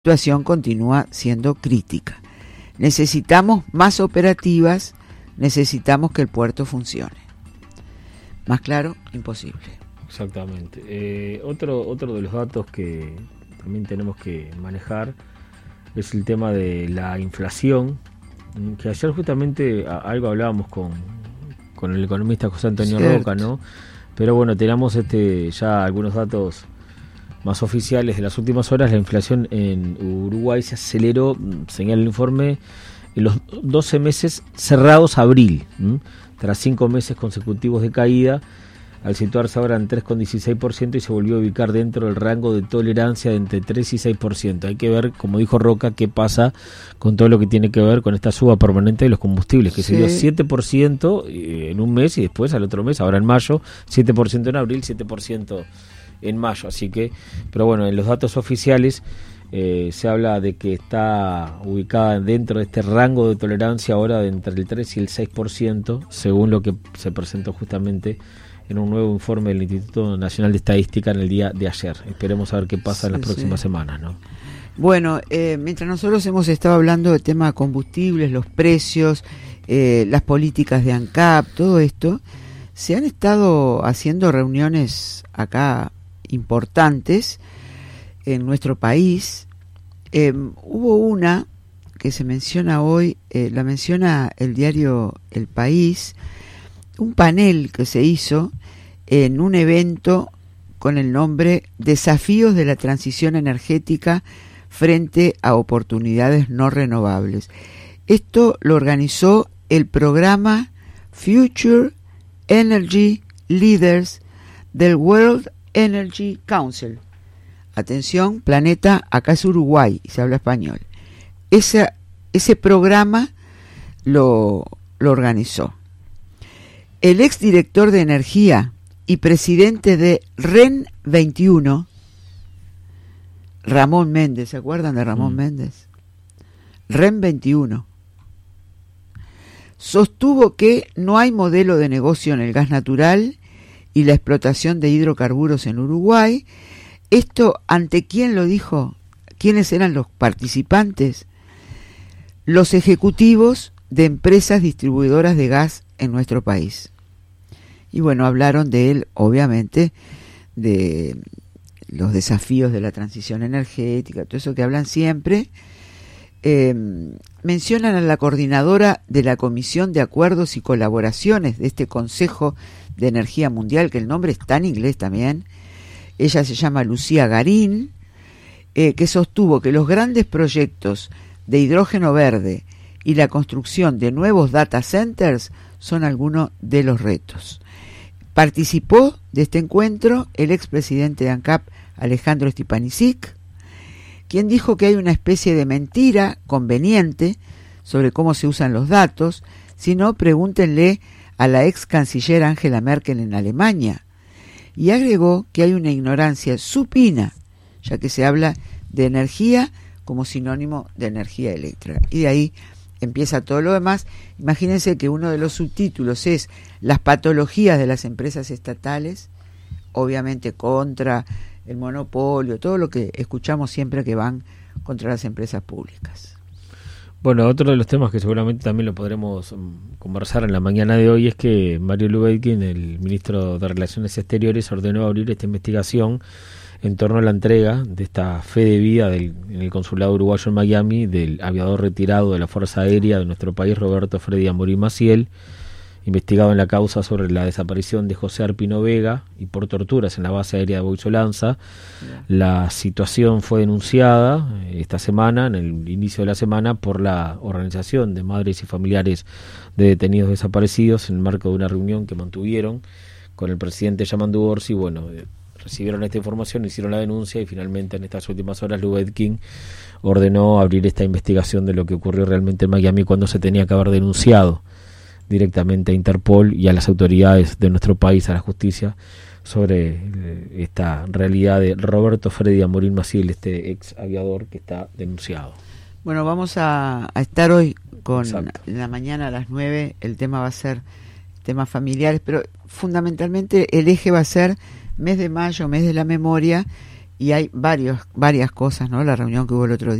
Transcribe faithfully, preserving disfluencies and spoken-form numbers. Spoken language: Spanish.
La situación continúa siendo crítica. Necesitamos más operativas, necesitamos que el puerto funcione. Más claro, imposible. Exactamente. Eh, otro, otro de los datos que también tenemos que manejar es el tema de la inflación, que ayer justamente a, algo hablábamos con, con el economista José Antonio Cierto. Roca, ¿no? Pero bueno, tenemos este ya algunos datos más oficiales de las últimas horas. La inflación en Uruguay se aceleró, señala el informe, en los doce meses cerrados a abril, ¿m? tras cinco meses consecutivos de caída, al situarse ahora en tres coma dieciséis por ciento y se volvió a ubicar dentro del rango de tolerancia de entre tres y seis por ciento. Hay que ver, como dijo Roca, qué pasa con todo lo que tiene que ver con esta suba permanente de los combustibles, que sí. Se dio siete por ciento en un mes y después al otro mes, ahora en mayo, siete por ciento en abril, siete por ciento en mayo. Así que, pero bueno, en los datos oficiales eh, se habla de que está ubicada dentro de este rango de tolerancia ahora de entre el tres y el seis por ciento, según lo que se presentó justamente en un nuevo informe del Instituto Nacional de Estadística en el día de ayer. Esperemos a ver qué pasa sí, en las próximas sí. semanas, ¿no? Bueno, eh, mientras nosotros hemos estado hablando del tema de combustibles, los precios, eh, las políticas de ANCAP, todo esto, se han estado haciendo reuniones acá importantes en nuestro país. Eh, hubo una que se menciona hoy, eh, la menciona el diario El País, un panel que se hizo en un evento con el nombre Desafíos de la Transición Energética frente a oportunidades no renovables. Esto lo organizó el programa Future Energy Leaders del World Energy Council. Atención, planeta, acá es Uruguay y se habla español. Ese, ese programa lo, lo organizó el exdirector de Energía y presidente de REN veintiuno, Ramón Méndez. ¿Se acuerdan de Ramón mm. Méndez? REN veintiuno. Sostuvo que no hay modelo de negocio en el gas natural y la explotación de hidrocarburos en Uruguay. Esto, ¿ante quién lo dijo? ¿Quiénes eran los participantes? Los ejecutivos de empresas distribuidoras de gas en nuestro país. Y bueno, hablaron de él, obviamente, de los desafíos de la transición energética, todo eso que hablan siempre. Eh, mencionan a la coordinadora de la Comisión de Acuerdos y Colaboraciones de este Consejo de Energía Mundial, que el nombre está en inglés también. Ella se llama Lucía Garín, eh, que sostuvo que los grandes proyectos de hidrógeno verde y la construcción de nuevos data centers son algunos de los retos. Participó de este encuentro el expresidente de ANCAP, Alejandro Stipanisic, quien dijo que hay una especie de mentira conveniente sobre cómo se usan los datos. Si no, pregúntenle a la ex canciller Angela Merkel en Alemania. Y agregó que hay una ignorancia supina, ya que se habla de energía como sinónimo de energía eléctrica. Y de ahí empieza todo lo demás. Imagínense que uno de los subtítulos es las patologías de las empresas estatales, obviamente contra el monopolio, todo lo que escuchamos siempre que van contra las empresas públicas. Bueno, otro de los temas que seguramente también lo podremos um, conversar en la mañana de hoy es que Mario Lubetzky, el ministro de Relaciones Exteriores, ordenó abrir esta investigación en torno a la entrega de esta fe de vida del, en el consulado uruguayo en Miami del aviador retirado de la Fuerza Aérea de nuestro país, Roberto Freddy Amorim Maciel, investigado en la causa sobre la desaparición de José Arpino Vega y por torturas en la base aérea de Boisolanza. La situación fue denunciada esta semana, en el inicio de la semana, por la Organización de Madres y Familiares de Detenidos Desaparecidos en el marco de una reunión que mantuvieron con el presidente Yamandu Orsi. Bueno, recibieron esta información, hicieron la denuncia y finalmente en estas últimas horas Lubetzky ordenó abrir esta investigación de lo que ocurrió realmente en Miami cuando se tenía que haber denunciado directamente a Interpol y a las autoridades de nuestro país, a la justicia, sobre esta realidad de Roberto Freddy Amorim Maciel, este ex aviador que está denunciado. Bueno, vamos a, a estar hoy con Exacto. En la mañana a las nueve, el tema va a ser temas familiares, pero fundamentalmente el eje va a ser mes de mayo, mes de la memoria, y hay varios, varias cosas, ¿no? La reunión que hubo el otro día.